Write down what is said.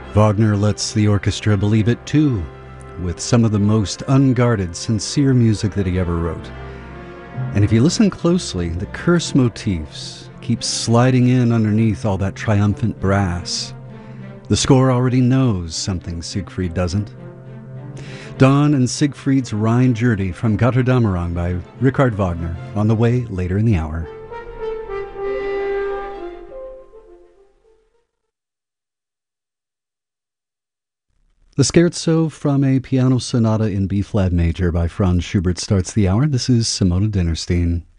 Wagner lets the orchestra believe it too, with some of the most unguarded, sincere music that he ever wrote. And if you listen closely, the curse motifs keep sliding in underneath all that triumphant brass. The score already knows something Siegfried doesn't. Don and Siegfried's Rhine Journey from Götterdämmerung by Richard Wagner, on the way later in the hour. The Scherzo from a Piano Sonata in B-flat major by Franz Schubert starts the hour. This is Simona Dinnerstein.